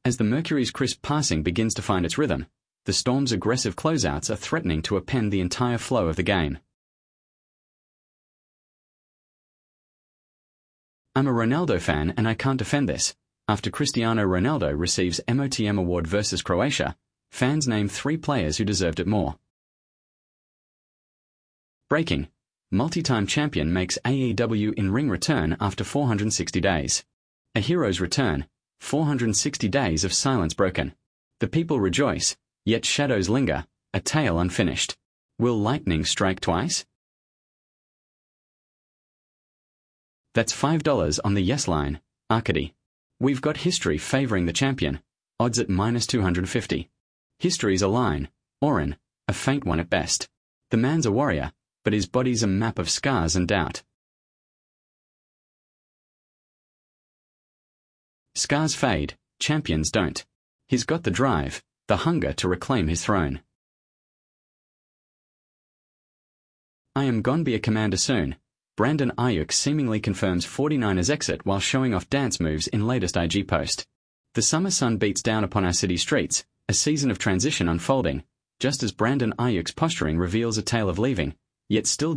As the Mercury's crisp passing begins to find its rhythm, the Storm's aggressive closeouts are threatening to upend the entire flow of the game. I'm a Ronaldo fan and I can't defend this. After Cristiano Ronaldo receives MOTM award versus Croatia, fans name 3 players who deserved it more. Breaking. Multi-time champion makes AEW in-ring return after 460 days. A hero's return, 460 days of silence broken. The people rejoice, yet shadows linger, a tale unfinished. Will lightning strike twice? That's $5 on the Yes line, Arcady. We've got history favoring the champion, odds at -250. History's a line, Orin, a faint one at best. The man's a warrior, but his body's a map of scars and doubt. Scars fade, champions don't. He's got the drive, the hunger to reclaim his throne. I am gon' be a commander soon. Brandon Ayuk seemingly confirms 49ers exit while showing off dance moves in latest IG post. The summer sun beats down upon our city streets, a season of transition unfolding, just as Brandon Ayuk's posturing reveals a tale of leaving, yet still